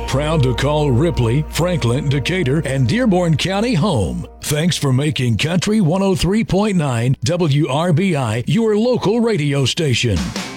Proud to call Ripley, Franklin, Decatur, and Dearborn County home. Thanks for making Country 103.9 WRBI your local radio station.